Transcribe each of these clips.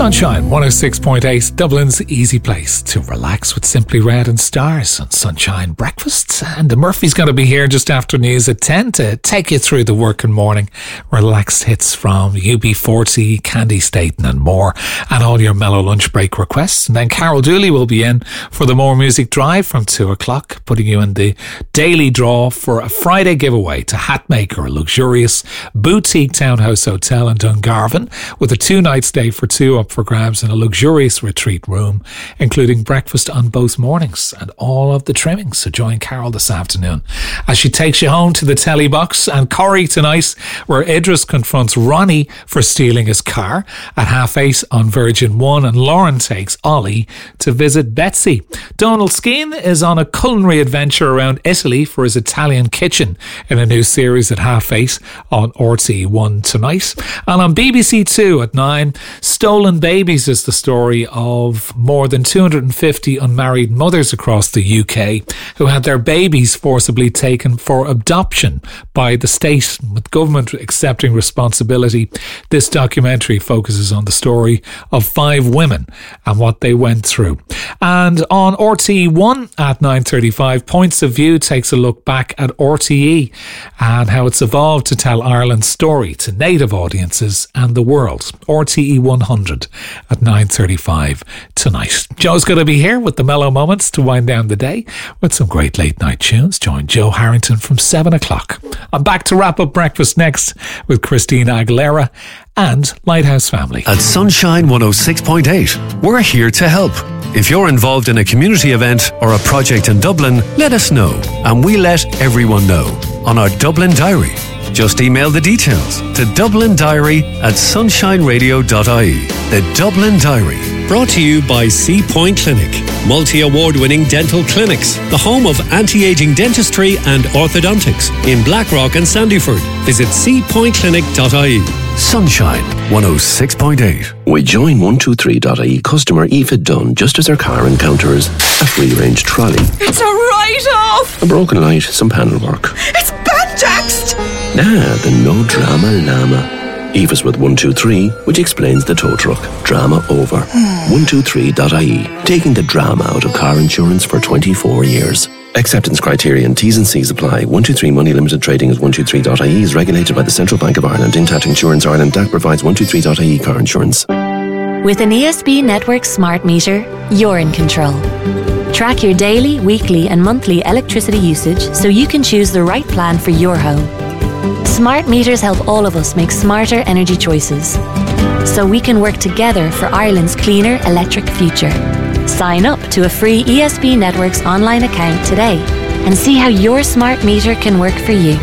Sunshine 106.8, Dublin's easy place to relax with Simply Red and Stars on Sunshine Breakfast. And Murphy's going to be here just after news at 10 to take you through the working morning. Relaxed hits from UB40, Candy Staten and more, and all your mellow lunch break requests. And then Carol Dooley will be in for the More Music Drive from 2 o'clock, putting you in the daily draw for a Friday giveaway to Hatmaker, a luxurious boutique townhouse hotel in Dungarvan with a 2-night stay for two up for grabs in a luxurious retreat room, including breakfast on both mornings and all of the trimmings. So join Carol this afternoon as she takes you home to the telly box. And Corrie tonight, where Idris confronts Ronnie for stealing his car at 8:30 on Virgin 1, and Lauren takes Ollie to visit Betsy. Donald Skeen is on a culinary adventure around Italy for his Italian kitchen in a new series at 8:30 on RTE1 tonight. And on BBC 2 at 9, Stolen Babies is the story of more than 250 unmarried mothers across the UK who had their babies forcibly taken for adoption by the state, with government accepting responsibility. This documentary focuses on the story of 5 women and what they went through. And on RTE1 at 9:35, Points of View takes a look back at RTE and how it's evolved to tell Ireland's story to native audiences and the world. RTE 100 at 9:35 tonight. Joe's going to be here with the mellow moments to wind down the day with some great late night tunes. Join Joe Harrington from 7 o'clock. I'm back to wrap up breakfast next with Christina Aguilera and Lighthouse Family. At Sunshine 106.8, we're here to help. If you're involved in a community event or a project in Dublin, let us know, and we let everyone know on our Dublin Diary. Just email the details to dublindiary@sunshineradio.ie. The Dublin Diary, brought to you by Sea Point Clinic, multi-award-winning dental clinics, the home of anti-aging dentistry and orthodontics in Blackrock and Sandyford. Visit seapointclinic.ie. Sunshine 106.8. We join 123.ie customer Aoife Dunn just as her car encounters a free-range trolley. It's a write-off! A broken light, some panel work. It's banjaxed! The no drama llama. Aoife's with 123, which explains the tow truck. Drama over. 123.ie, taking the drama out of car insurance for 24 years. Acceptance criteria and T's and C's apply. 123 Money Limited Trading as 123.ie is regulated by the Central Bank of Ireland. Intact Insurance Ireland DAC provides 123.ie car insurance. With an ESB Network smart meter, you're in control. Track your daily, weekly and monthly electricity usage so you can choose the right plan for your home. Smart meters help all of us make smarter energy choices, so we can work together for Ireland's cleaner electric future. Sign up to a free ESB Networks online account today and see how your smart meter can work for you.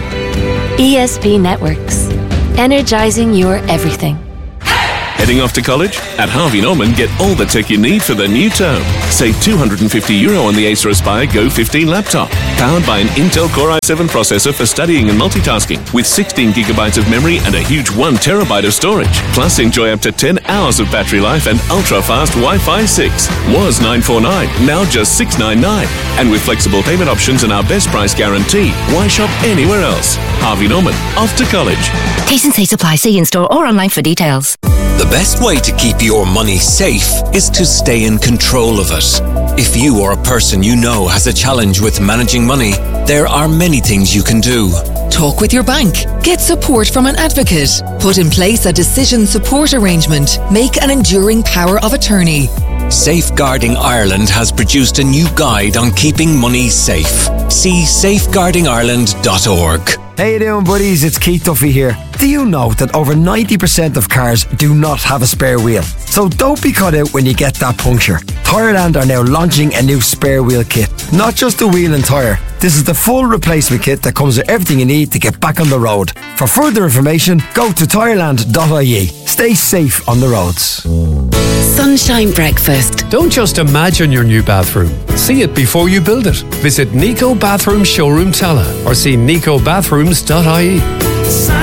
ESB Networks, energising your everything. Heading off to college? At Harvey Norman, get all the tech you need for the new term. Save €250 on the Acer Aspire Go 15 laptop. Powered by an Intel Core i7 processor for studying and multitasking, with 16GB of memory and a huge 1TB of storage. Plus, enjoy up to 10 hours of battery life and ultra-fast Wi-Fi 6. Was $949, now just $699. And with flexible payment options and our best price guarantee, why shop anywhere else? Harvey Norman, off to college. T&C supply. See in-store or online for details. The best way to keep your money safe is to stay in control of it. If you or a person you know has a challenge with managing money, there are many things you can do. Talk with your bank. Get support from an advocate. Put in place a decision support arrangement. Make an enduring power of attorney. Safeguarding Ireland has produced a new guide on keeping money safe. See safeguardingireland.org. How you doing, buddies? It's Keith Duffy here. Do you know that over 90% of cars do not have a spare wheel? So don't be caught out when you get that puncture. Tyreland are now launching a new spare wheel kit. Not just a wheel and tyre. This is the full replacement kit that comes with everything you need to get back on the road. For further information, go to tyreland.ie. Stay safe on the roads. Sunshine Breakfast. Don't just imagine your new bathroom. See it before you build it. Visit Nico Bathroom Showroom Tala or see nicobathrooms.ie.